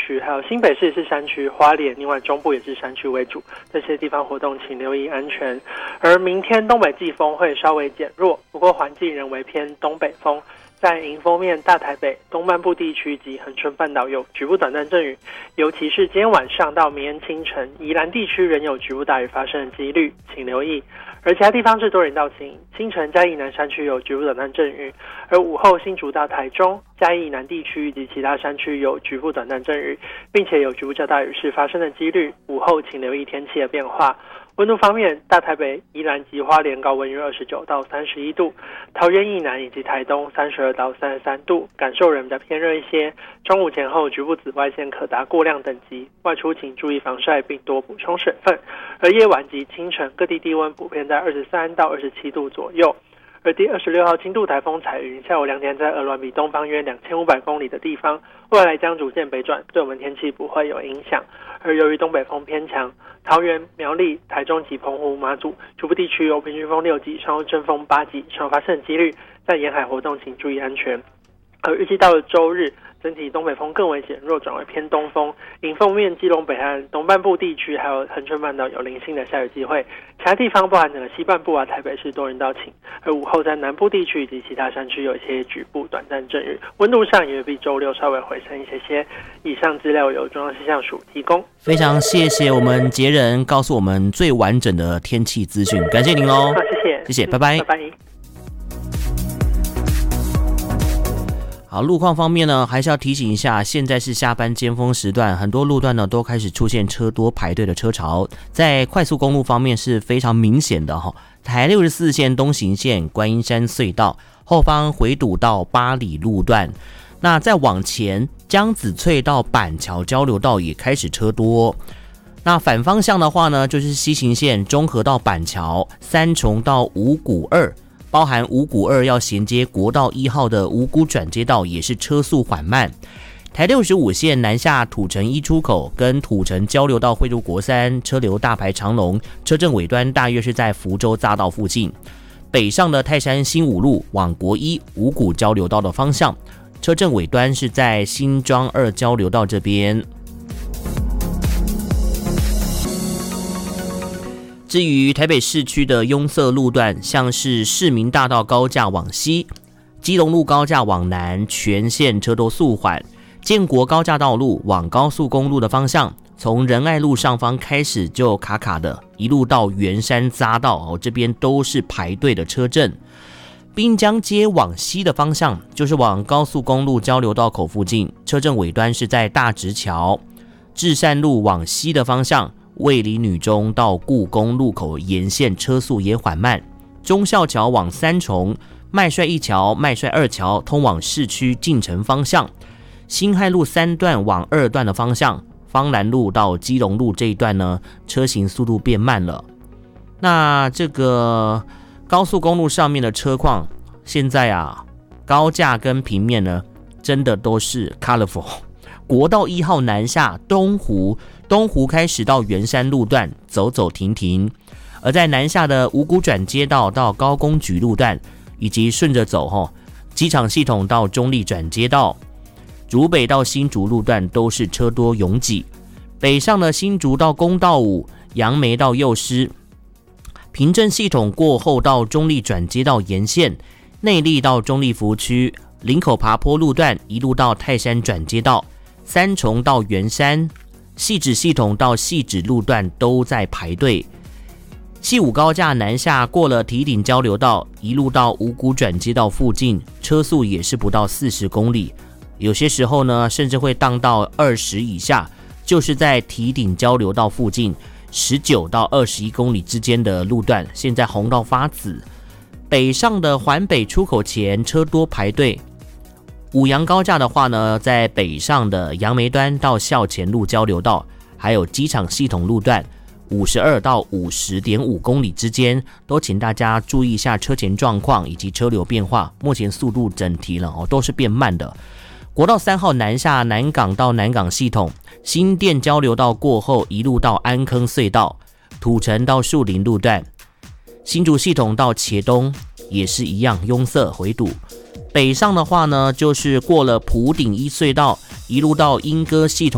区，还有新北市是山区，花莲另外中部也是山区为主，这些地方活动请留意安全。而明天东北季风会稍微减弱，不过环境仍为偏东北风。在迎风面，大台北、东半部地区及恒春半岛有局部短暂阵雨，尤其是今天晚上到明天清晨，宜兰地区仍有局部大雨发生的几率，请留意。而其他地方是多云到晴，清晨嘉义南山区有局部短暂阵雨，而午后新竹到台中、嘉义南地区以及其他山区有局部短暂阵雨，并且有局部较大雨势发生的几率，午后请留意天气的变化。温度方面，大台北、宜兰及花莲高温约29到31度，桃园以南以及台东32到33度，感受仍比较偏热一些。中午前后局部紫外线可达过量等级，外出请注意防晒并多补充水分。而夜晚及清晨各地低温普遍在23到27度左右。而第26号轻度台风彩云下午2点在鹅銮鼻东方约2500公里的地方，未来将逐渐北转，对我们天气不会有影响。而由于东北风偏强，桃园、苗栗、台中及澎湖、马祖局部地区有平均风6级，上有阵风8级，上发生的几率，在沿海活动请注意安全。而预计到了周日，整体东北风更为减弱，转为偏东风。迎风面，基隆北岸、东半部地区还有恒春半岛有零星的下雨机会，其他地方包含整个西半部台北市多云到晴。而午后在南部地区以及其他山区有一些局部短暂阵雨，温度上也比周六稍微回升一些。以上资料由中央气象署提供。 非常谢谢我们杰人告诉我们最完整的天气资讯，感谢您喽。 好，谢谢， 拜拜， 拜拜。 好，路况方面呢，还是要提醒一下，现在是下班尖峰时段，很多路段呢都开始出现车多排队的车潮。在快速公路方面是非常明显的哈，台64线东行线观音山隧道后方回堵到八里路段，那再往前江子翠到板桥交流道也开始车多。那反方向的话呢，就是西行线中和到板桥、三重到五股2。包含五股2要衔接国道1号的五股转接道也是车速缓慢。台65线南下土城1出口跟土城交流道汇入国三，车流大排长龙，车阵尾端大约是在福州匝道附近。北上的泰山新五路往国一五股交流道的方向，车阵尾端是在新庄2交流道这边。至于台北市区的拥塞路段，像是市民大道高架往西、基隆路高架往南，全线车都速缓。建国高架道路往高速公路的方向，从仁爱路上方开始就卡卡的，一路到圆山匝道这边都是排队的车阵。滨江街往西的方向，就是往高速公路交流道口附近，车阵尾端是在大直桥。至善路往西的方向，卫理女中到故宫路口沿线车速也缓慢。忠孝桥往三重、麦帅1桥、麦帅2桥通往市区进城方向。辛亥路3段往2段的方向，芳兰路到基隆路这一段呢，车行速度变慢了。那这个高速公路上面的车况，现在高架跟平面呢，真的都是 colorful。国道1号南下东湖开始到圆山路段走走停停，而在南下的五股转接道到高工局路段，以及顺着走机场系统到中立转接道，竹北到新竹路段都是车多拥挤。北上的新竹到公道5、杨梅到幼师，平镇系统过后到中立转接道沿线，内壢到中立服务区，林口爬坡路段一路到泰山转接道，三重到圆山，汐止系统到汐止路段都在排队。汐五高架南下过了堤顶交流道，一路到五股转接道附近，车速也是不到40公里，有些时候呢甚至会荡到20以下，就是在堤顶交流道附近19到21公里之间的路段，现在红到发紫。北上的环北出口前车多排队。五杨高架的话呢，在北上的杨梅端到校前路交流道，还有机场系统路段52到50.5公里之间，都请大家注意一下车前状况以及车流变化。目前速度整体都是变慢的。国道3号南下南港到南港系统，新店交流道过后一路到安坑隧道，土城到树林路段，新竹系统到茄东也是一样拥塞回堵。北上的话呢，就是过了埔顶1隧道，一路到莺歌系统